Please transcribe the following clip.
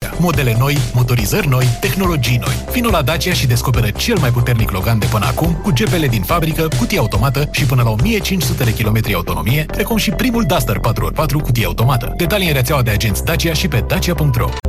Dacia. Modele noi, motorizări noi, tehnologii noi. Vino la Dacia și descoperă cel mai puternic Logan de până acum, cu GPL din fabrică, cutie automată și până la 1500 de kilometri autonomie, precum și primul Duster 4x4 cutie automată. Detalii în rețeaua de agenți Dacia și pe dacia.ro.